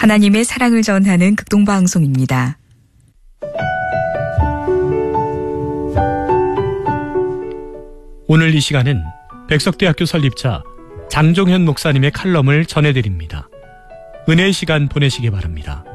하나님의 사랑을 전하는 극동방송입니다. 오늘 이 시간은 백석대학교 설립자 장종현 목사님의 칼럼을 전해드립니다. 은혜의 시간 보내시기 바랍니다.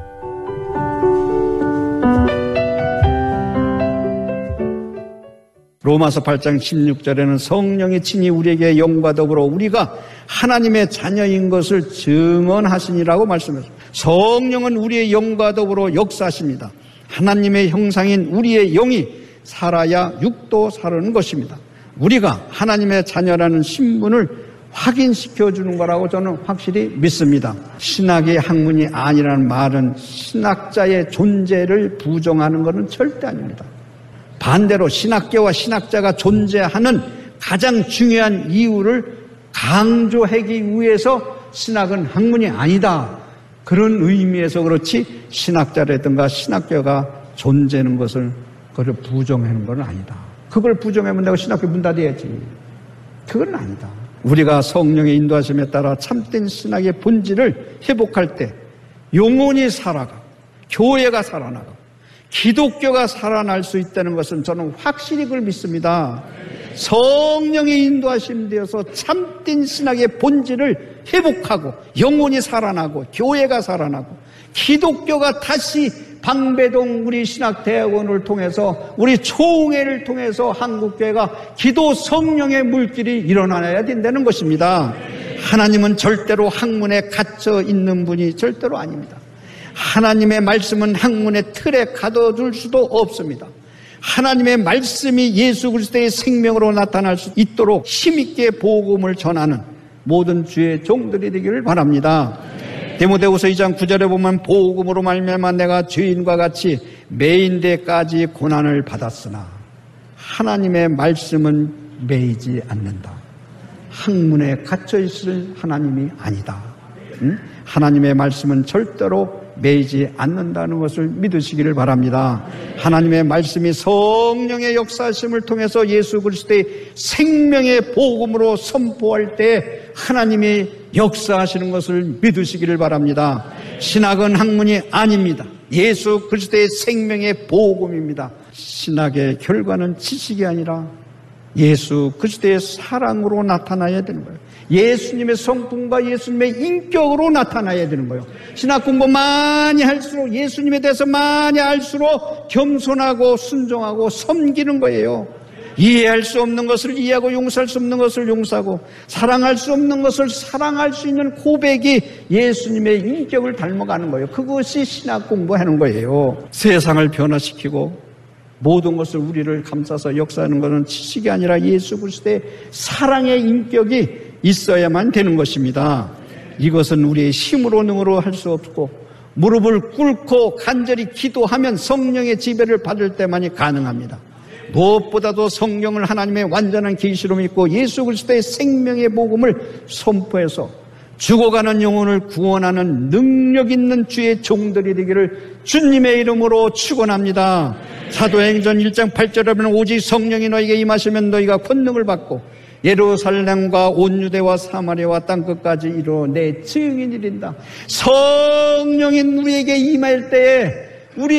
로마서 8장 16절에는 성령이 친히 우리에게 영과 더불어 우리가 하나님의 자녀인 것을 증언하시니라고 말씀하셨습니다. 성령은 우리의 영과 더불어 역사하십니다. 하나님의 형상인 우리의 영이 살아야 육도 사르는 것입니다. 우리가 하나님의 자녀라는 신분을 확인시켜주는 거라고 저는 확실히 믿습니다. 신학의 학문이 아니라는 말은 신학자의 존재를 부정하는 것은 절대 아닙니다. 반대로 신학계와 신학자가 존재하는 가장 중요한 이유를 강조하기 위해서 신학은 학문이 아니다. 그런 의미에서 그렇지 신학자라든가 신학계가 존재하는 것을 그걸 부정하는 건 아니다. 그걸 부정하면 내가 신학교 문 닫아야지. 그건 아니다. 우리가 성령의 인도하심에 따라 참된 신학의 본질을 회복할 때 영혼이 살아가고 교회가 살아나가고 기독교가 살아날 수 있다는 것은 저는 확실히 그걸 믿습니다. 성령의 인도하심 되어서 참된 신학의 본질을 회복하고 영혼이 살아나고 교회가 살아나고 기독교가 다시 방배동 우리 신학대학원을 통해서 우리 초흥회를 통해서 한국교회가 기도 성령의 물길이 일어나야 된다는 것입니다. 하나님은 절대로 학문에 갇혀 있는 분이 절대로 아닙니다. 하나님의 말씀은 학문의 틀에 가둬둘 수도 없습니다. 하나님의 말씀이 예수 그리스도의 생명으로 나타날 수 있도록 힘있게 복음을 전하는 모든 주의 종들이 되기를 바랍니다. 디모데후서 2장 9절에 보면 복음으로 말미암아 내가 죄인과 같이 매인 데까지 고난을 받았으나 하나님의 말씀은 매이지 않는다. 학문에 갇혀 있을 하나님이 아니다. 하나님의 말씀은 절대로 매이지 않는다는 것을 믿으시기를 바랍니다. 하나님의 말씀이 성령의 역사하심을 통해서 예수 그리스도의 생명의 복음으로 선포할 때 하나님이 역사하시는 것을 믿으시기를 바랍니다. 신학은 학문이 아닙니다. 예수 그리스도의 생명의 복음입니다. 신학의 결과는 지식이 아니라 예수 그리스도의 사랑으로 나타나야 되는 거예요. 예수님의 성품과 예수님의 인격으로 나타나야 되는 거예요. 신학 공부 많이 할수록 예수님에 대해서 많이 알수록 겸손하고 순종하고 섬기는 거예요. 이해할 수 없는 것을 이해하고 용서할 수 없는 것을 용서하고 사랑할 수 없는 것을 사랑할 수 있는 고백이 예수님의 인격을 닮아가는 거예요. 그것이 신학 공부하는 거예요. 세상을 변화시키고 모든 것을 우리를 감싸서 역사하는 것은 지식이 아니라 예수 그리스도의 사랑의 인격이 있어야만 되는 것입니다. 이것은 우리의 힘으로 능으로 할 수 없고 무릎을 꿇고 간절히 기도하면 성령의 지배를 받을 때만이 가능합니다. 무엇보다도 성령을 하나님의 완전한 계시로 믿고 예수 그리스도의 생명의 복음을 선포해서 죽어가는 영혼을 구원하는 능력 있는 주의 종들이 되기를 주님의 이름으로 축원합니다. 사도행전 1장 8절에 보면 오직 성령이 너희에게 임하시면 너희가 권능을 받고 예루살렘과 온 유대와 사마리아와 땅끝까지 이루어 내 증인이 된다. 성령이 우리에게 임할 때에